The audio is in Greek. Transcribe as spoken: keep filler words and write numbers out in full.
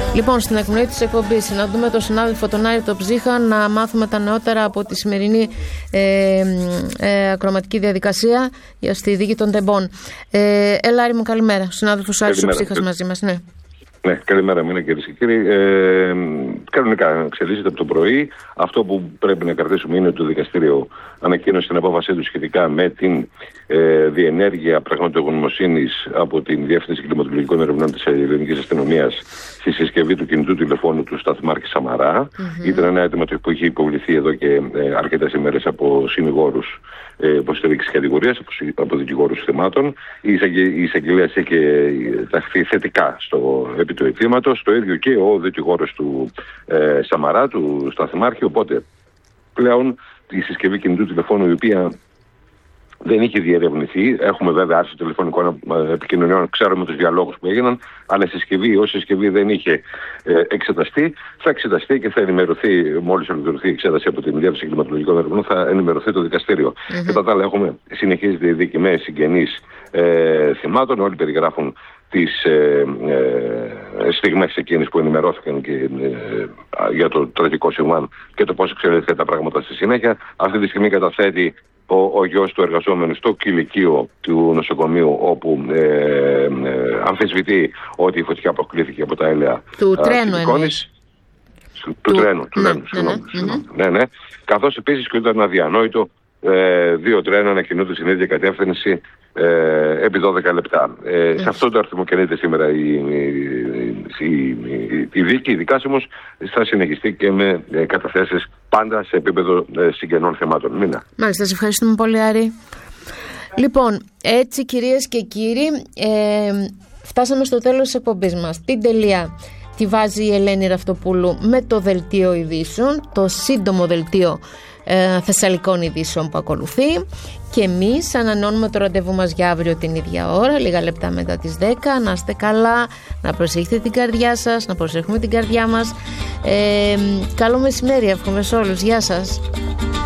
Λοιπόν, στην εκπνοή της εκπομπής να δούμε τον συνάδελφο τον Άρη τον Ψύχα, να μάθουμε τα νεότερα από τη σημερινή ε, ε, ακροματική διαδικασία στη δίκη των τεμπών. Ε, έλα Άρη μου, καλημέρα. Ο συνάδελφος Άρης ο Ψύχας μαζί μας. Ναι. Ναι, καλημέρα μήνα κυρίες και κύριοι. Ε, κανονικά εξελίσσεται από το πρωί. Αυτό που πρέπει να κρατήσουμε είναι ότι το δικαστήριο ανακοίνωσε την απόφασή του σχετικά με την ε, διενέργεια πραγματογνωμοσύνης από την Διεύθυνση Κλιματολογικών Ερευνών της Ελληνικής Αστυνομίας στη συσκευή του κινητού τηλεφώνου του Σταθμάρχη Σαμαρά. Mm-hmm. Ήταν ένα αίτημα που είχε υποβληθεί εδώ και ε, αρκετές ημέρες από συνηγόρους ε, υποστηρίξης κατηγορίας, από, από δικηγόρους θυμάτων. Η εισαγγελέας είχε ταχθεί θετικά στο επί του αιτήματος, το ίδιο και ο δικηγόρος του ε, Σαμαρά, του Σταθμάρχη. Οπότε πλέον η συσκευή κινητού τηλεφώνου, η οποία δεν είχε διερευνηθεί, έχουμε βέβαια άρση τηλεφωνικών επικοινωνιών, ξέρουμε τους διαλόγους που έγιναν, αλλά η συσκευή, ως συσκευή δεν είχε ε, εξεταστεί, θα εξεταστεί και θα ενημερωθεί, μόλις ολοκληρωθεί η εξέταση από την Διεύθυνση Κλιματολογικών Ερευνών, θα ενημερωθεί το δικαστήριο. Mm-hmm. Κατά τα άλλα, έχουμε συνεχίζεται η δίκη με συγγενείς ε, θυμάτων, όλοι περιγράφουν τις ε, ε, στιγμές εκείνες που ενημερώθηκαν και, ε, για το τραγικό συμβάν και το πώς εξελίχθηκαν τα πράγματα στη συνέχεια. Αυτή τη στιγμή καταθέτει ο, ο γιος του εργαζόμενου στο κηλικείο του νοσοκομείου, όπου ε, ε, αμφισβητεί ότι η φωτιά προκλήθηκε από τα έλαια του τρένου εννοείς. Του, του τρένου, του ναι, τρένου, ναι, συγγνώμη, ναι, συγγνώμη. Ναι, ναι. Καθώς επίσης και ήταν αδιανόητο ε, δύο τρένα να κινούνται στην ίδια κατεύθυνση Ε, επί δώδεκα λεπτά. Ε, σε αυτό το αριθμό κινείται σήμερα η, η, η, η, η δίκη. Η δικάσιμος θα συνεχιστεί και με ε, καταθέσεις πάντα σε επίπεδο ε, συγγενών θεμάτων. Μήνα. Μάλιστα, σας ευχαριστούμε πολύ Άρη. Λοιπόν, έτσι κυρίες και κύριοι, ε, φτάσαμε στο τέλος της εκπομπής μας. Την τελεία τη βάζει η Ελένη Ραυτοπούλου με το δελτίο ειδήσεων, το σύντομο δελτίο ε, Θεσσαλικών ειδήσεων που ακολουθεί, και εμείς ανανεώνουμε το ραντεβού μας για αύριο την ίδια ώρα, λίγα λεπτά μετά τις δέκα. Να είστε καλά, να προσέχετε την καρδιά σας, να προσέχουμε την καρδιά μας. ε, Καλό μεσημέρι εύχομαι σε όλους. Γεια σας.